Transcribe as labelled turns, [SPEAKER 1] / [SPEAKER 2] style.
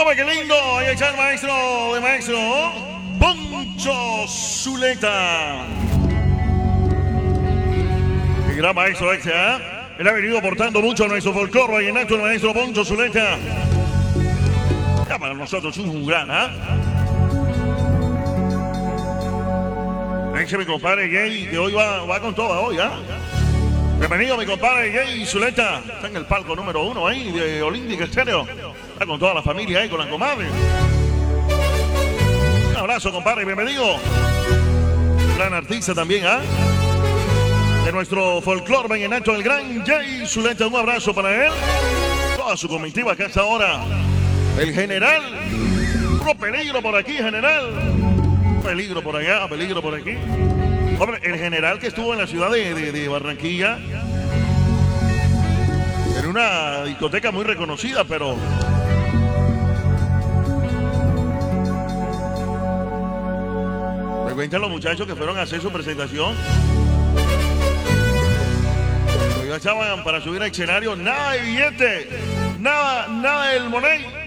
[SPEAKER 1] ¡Hombre, qué lindo! Ahí está el maestro, Poncho Zuleta. El gran maestro este, ¿eh? Él ha venido aportando mucho a nuestro folclore vallenato, el maestro Poncho Zuleta. Ya para nosotros es un gran, ¿ah? Ese mi compadre Jay, que hoy va con toda hoy, ¿ah? Bienvenido mi compadre Jay Zuleta. Está en el palco número 1 ahí de Olímpica Estéreo. Está con toda la familia ahí, con la comadre. Un abrazo, compadre, bienvenido. Gran artista también, ¿ah? De nuestro folclore vallenato, el gran Jay Zuleta. Un abrazo para él. Toda su comitiva que hasta ahora. El general. Puro peligro por aquí, general. Peligro por allá, peligro por aquí. Hombre, el general que estuvo en la ciudad de Barranquilla. En una discoteca muy reconocida, pero... Me cuentan los muchachos que fueron a hacer su presentación. Ya estaban para subir al escenario, nada de billete, nada del money.